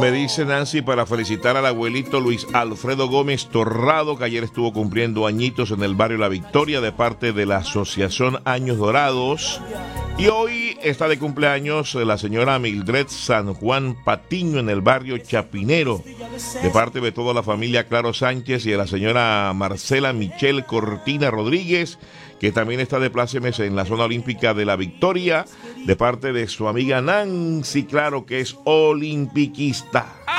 Me dice Nancy para felicitar al abuelito Luis Alfredo Gómez Torrado, que ayer estuvo cumpliendo añitos en el barrio La Victoria de parte de la Asociación Años Dorados. Y hoy está de cumpleaños la señora Mildred San Juan Patiño en el barrio Chapinero, de parte de toda la familia Claro Sánchez y de la señora Marcela Michelle Cortina Rodríguez, que también está de plácemes en la zona olímpica de La Victoria, de parte de su amiga Nancy Claro, que es olimpiquista.